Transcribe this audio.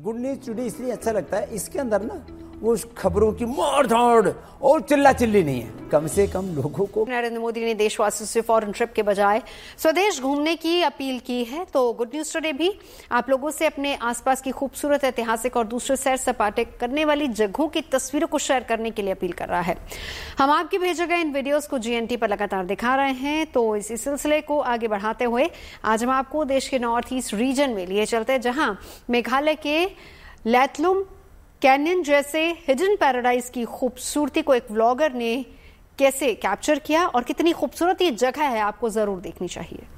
Good news today इसलिए अच्छा लगता है, इसके अंदर ना वो खबरों की मार धाड़ और चिल्ला चिल्ली नहीं है, कम से कम लोगों को। नरेंद्र मोदी ने देशवासियों से फॉरेन ट्रिप के बजाय स्वदेश घूमने की अपील की है। तो गुड न्यूज टुडे भी आप लोगों से अपने आसपास की खूबसूरत, ऐतिहासिक और दूसरे सैर सपाटे करने वाली जगहों की तस्वीरों को शेयर करने के लिए अपील कर रहा है। हम आपके भेजे गए इन वीडियोस को GNT पर लगातार दिखा रहे हैं। तो इसी सिलसिले को आगे बढ़ाते हुए आज हम आपको देश के नॉर्थ ईस्ट रीजन में लिए चलते हैं, जहां मेघालय के लैथलुम कैनियन जैसे हिडन पैराडाइज की खूबसूरती को एक व्लॉगर ने कैसे कैप्चर किया और कितनी खूबसूरत ये जगह है, आपको जरूर देखनी चाहिए।